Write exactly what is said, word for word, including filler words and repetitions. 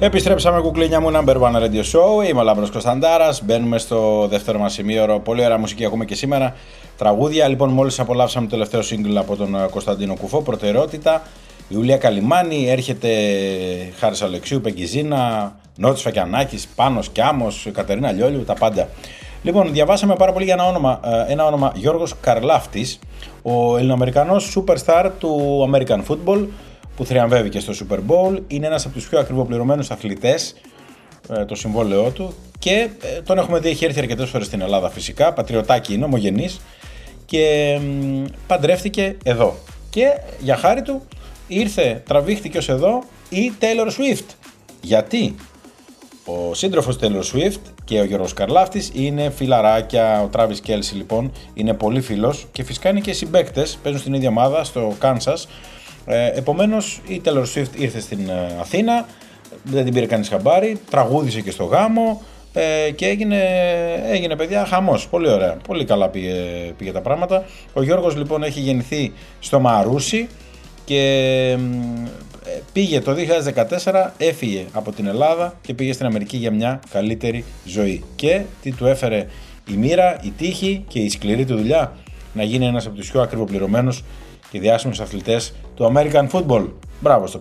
Επιστρέψαμε, κουκλίνια μου, Number One Radio Show. Είμαι ο Λάμπρος Κωνσταντάρας. Μπαίνουμε στο δεύτερο μας ημίωρο. Πολύ ωραία μουσική ακούμε και σήμερα. Τραγούδια. Λοιπόν, μόλις απολαύσαμε το τελευταίο single από τον Κωνσταντίνο Κουφό, Προτεραιότητα. Η Ιουλία Καλιμάνη, έρχεται Χάρης Αλεξίου, Πεγκιζίνα, Νότης Φακιανάκης, Πάνος Κιάμος, Κατερίνα Λιόλιου, τα πάντα. Λοιπόν, διαβάσαμε πάρα πολύ για ένα όνομα, ένα όνομα Γιώργος Καρλάφτης, ο Ελληνοαμερικανός superstar του American Football, που θριαμβεύει και στο Super Bowl. Είναι ένας από τους πιο ακριβοπληρωμένους αθλητές, το συμβόλαιό του, και τον έχουμε δει, έχει έρθει αρκετές φορές στην Ελλάδα φυσικά, πατριωτάκι είναι, ομογενής, και παντρεύτηκε εδώ. Και για χάρη του ήρθε, τραβήχτηκε ως εδώ η Taylor Swift. Γιατί? Ο σύντροφος Taylor Swift και ο Γιώργος Καρλάφτης είναι φιλαράκια. Ο Travis Kelce λοιπόν είναι πολύ φίλος και φυσικά είναι και συμπαίκτες, παίζουν στην ίδια ομάδα στο Kansas. Ε, επομένως η Taylor Swift ήρθε στην ε, Αθήνα, δεν την πήρε κανείς χαμπάρι, τραγούδισε και στο γάμο ε, και έγινε, έγινε παιδιά χαμός. Πολύ ωραία, πολύ καλά πήγε, πήγε τα πράγματα. Ο Γιώργος λοιπόν έχει γεννηθεί στο Μαρούσι και ε, πήγε το δύο χιλιάδες δεκατέσσερα, έφυγε από την Ελλάδα και πήγε στην Αμερική για μια καλύτερη ζωή. Και τι του έφερε η μοίρα, η τύχη και η σκληρή του δουλειά? Να γίνει ένας από τους πιο ακριβοπληρωμένους και διάσημους αθλητές του American Football. Μπράβο στο